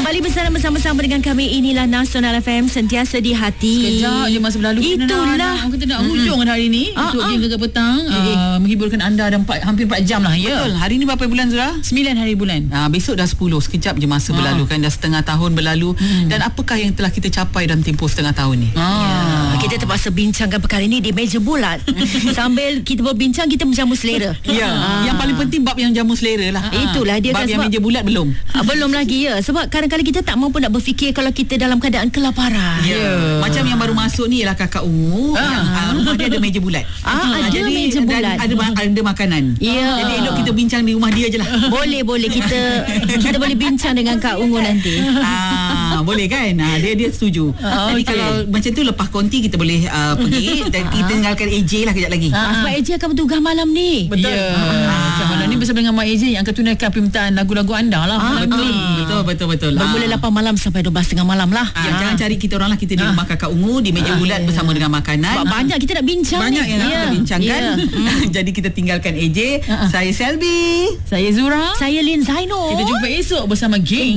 Kembali bersama-sama dengan kami. Inilah Nasional FM, sentiasa di hati. Sekejap je masa berlalu. Itulah. Kita nak hujung hari ni untuk Geng Gegar Petang. Menghiburkan anda dalam hampir 4 jam lah. Betul. Hari ni berapa bulan Zura? 9 hari bulan. Besok dah 10. Sekejap je masa berlalu kan. Dah setengah tahun berlalu. Dan apakah yang telah kita capai dalam tempoh setengah tahun ni? Kita terpaksa bincangkan perkara ini di meja bulat. Sambil kita berbincang, kita menjamu selera. Yang paling penting bab yang jamu selera lah. Itulah dia. Bab yang meja bulat belum. Belum lagi ya. Sebab kadang-kadang kita tak mampu nak berfikir kalau kita dalam keadaan kelaparan. Macam yang baru masuk ni ialah kakak Ungu. Rumah dia ada meja bulat. Ada jadi, meja bulat. Ada makanan. Jadi elok kita bincang di rumah dia je lah. Boleh. Kita boleh bincang dengan Kak Ungu nanti. Boleh kan? Dia setuju. Jadi kalau macam tu lepas konti kita boleh pergi dan kita tinggalkan AJ lah kejap lagi. Sebab AJ akan bertugas malam ni. Betul. Malam ni bersama dengan Mak AJ yang akan tunaikan permintaan lagu-lagu anda lah. Betul. Bermula 8 malam sampai 12.30 malam lah. Jangan cari kita orang lah. Kita di rumah kakak Ungu di meja bulat bersama dengan makanan. Sebab banyak kita nak bincang. Banyak yang nak kita bincangkan. Jadi kita tinggalkan AJ. Saya Selby. Saya Zura. Saya Lin Zaino. Kita jumpa esok bersama Geng